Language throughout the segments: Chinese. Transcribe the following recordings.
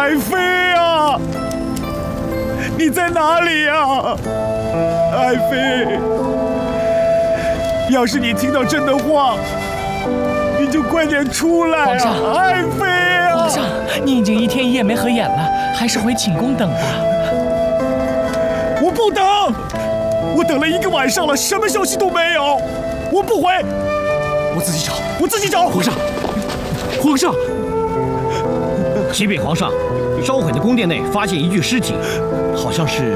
爱妃啊，你在哪里呀？爱妃，要是你听到朕的话，你就快点出来啊！ 皇上， 爱妃啊！ 皇上，你已经一天一夜没合眼了，还是回寝宫等吧。 我不等，我等了1个晚上了，什么消息都没有，我不回，我自己找，我自己找。 皇上，皇上，启禀皇上，烧毁的宫殿内发现一具尸体，好像是。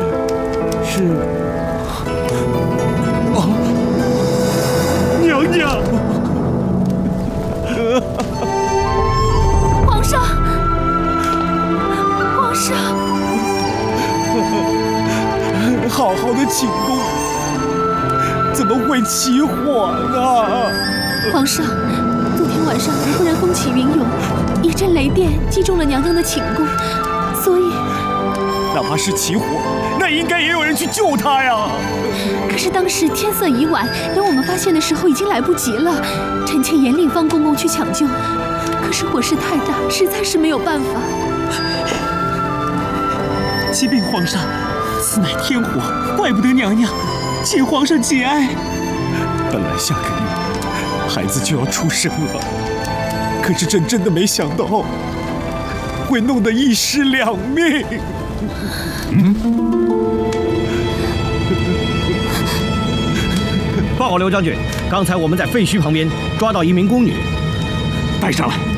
娘娘。 皇上，皇上， 好好的寝宫，怎么会起火呢？ 皇上，昨天晚上突然风起云涌，一阵雷电击中了娘娘的寝宫，所以哪怕是起火，那应该也有人去救她呀。 可是当时天色已晚，等我们发现的时候已经来不及了。臣妾严令方公公去抢救，可是火势太大，实在是没有办法。 启禀皇上，此乃天火，怪不得娘娘，请皇上节哀。 本来下个月孩子就要出生了，可是朕真的没想到会弄得1尸2命。 报告刘将军，刚才我们在废墟旁边抓到一名宫女， 带上来。